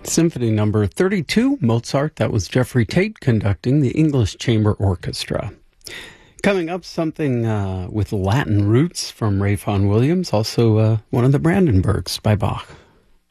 Symphony number 32, Mozart. That was Jeffrey Tate conducting the English Chamber Orchestra. Coming up, something with Latin roots from Ray Vaughan Williams, also one of the Brandenburgs by Bach.